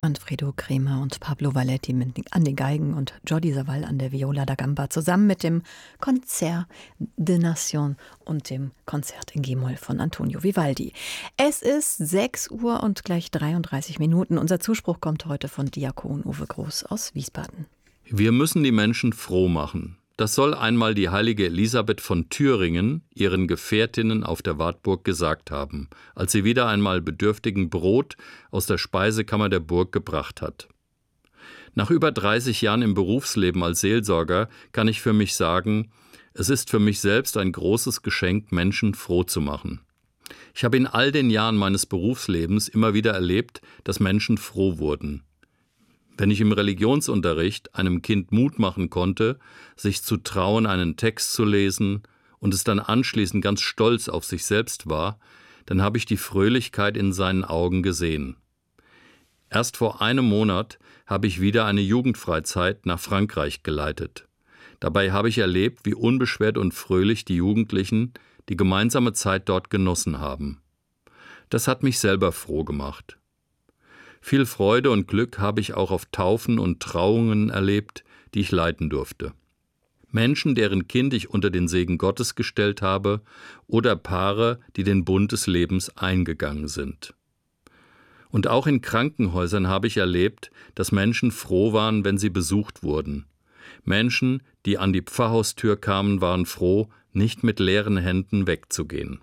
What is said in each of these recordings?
Manfredo Kremer und Pablo Valletti an den Geigen und Jordi Savall an der Viola da Gamba zusammen mit dem Concert de Nation und dem Konzert in G-Moll von Antonio Vivaldi. Es ist 6 Uhr und gleich 33 Minuten. Unser Zuspruch kommt heute von Diakon Uwe Groß aus Wiesbaden. Wir müssen die Menschen froh machen. Das soll einmal die heilige Elisabeth von Thüringen ihren Gefährtinnen auf der Wartburg gesagt haben, als sie wieder einmal bedürftigen Brot aus der Speisekammer der Burg gebracht hat. Nach über 30 Jahren im Berufsleben als Seelsorger kann ich für mich sagen, es ist für mich selbst ein großes Geschenk, Menschen froh zu machen. Ich habe in all den Jahren meines Berufslebens immer wieder erlebt, dass Menschen froh wurden. Wenn ich im Religionsunterricht einem Kind Mut machen konnte, sich zu trauen, einen Text zu lesen und es dann anschließend ganz stolz auf sich selbst war, dann habe ich die Fröhlichkeit in seinen Augen gesehen. Erst vor einem Monat habe ich wieder eine Jugendfreizeit nach Frankreich geleitet. Dabei habe ich erlebt, wie unbeschwert und fröhlich die Jugendlichen die gemeinsame Zeit dort genossen haben. Das hat mich selber froh gemacht. Viel Freude und Glück habe ich auch auf Taufen und Trauungen erlebt, die ich leiten durfte. Menschen, deren Kind ich unter den Segen Gottes gestellt habe, oder Paare, die den Bund des Lebens eingegangen sind. Und auch in Krankenhäusern habe ich erlebt, dass Menschen froh waren, wenn sie besucht wurden. Menschen, die an die Pfarrhaustür kamen, waren froh, nicht mit leeren Händen wegzugehen.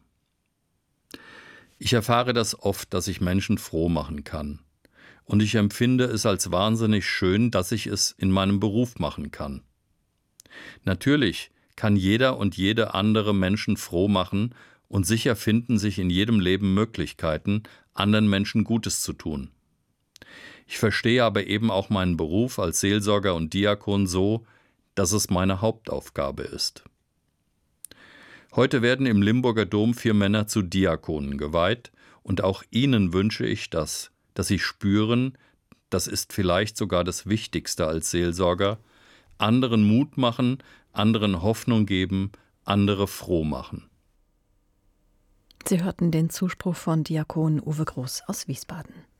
Ich erfahre das oft, dass ich Menschen froh machen kann. Und ich empfinde es als wahnsinnig schön, dass ich es in meinem Beruf machen kann. Natürlich kann jeder und jede andere Menschen froh machen und sicher finden sich in jedem Leben Möglichkeiten, anderen Menschen Gutes zu tun. Ich verstehe aber eben auch meinen Beruf als Seelsorger und Diakon so, dass es meine Hauptaufgabe ist. Heute werden im Limburger Dom 4 Männer zu Diakonen geweiht und auch ihnen wünsche ich das, dass sie spüren, das ist vielleicht sogar das Wichtigste als Seelsorger, anderen Mut machen, anderen Hoffnung geben, andere froh machen. Sie hörten den Zuspruch von Diakon Uwe Groß aus Wiesbaden.